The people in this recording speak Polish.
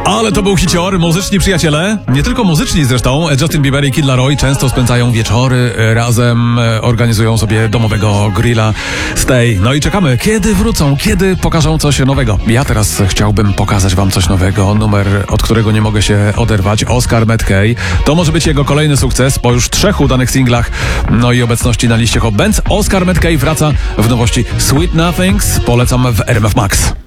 Ale to był hicior, muzyczni przyjaciele. Nie tylko muzyczni zresztą. Justin Bieber i Kid Laroi często spędzają wieczory razem, organizują sobie domowego grilla Stay. No i czekamy, kiedy wrócą, kiedy pokażą coś nowego. Ja teraz chciałbym pokazać wam coś nowego. Numer, od którego nie mogę się oderwać. Oscar Mackay. To może być jego kolejny sukces po już 3 udanych singlach. No i obecności na liście Hot Bands. Oscar Mackay wraca w nowości Sweet Nothings. Polecam w RMF Max.